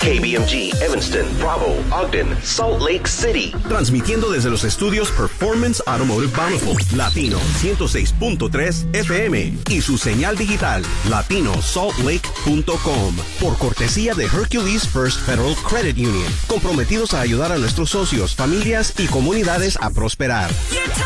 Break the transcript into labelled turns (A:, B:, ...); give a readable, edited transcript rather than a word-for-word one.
A: KBMG, Evanston, Bravo, Ogden, Salt Lake City.
B: Transmitiendo desde los estudios Performance Automotive Bountiful, Latino 106.3 FM y su señal digital, latinosaltlake.com. Por cortesía de Hercules First Federal Credit Union, comprometidos a ayudar a nuestros socios, familias y comunidades a prosperar.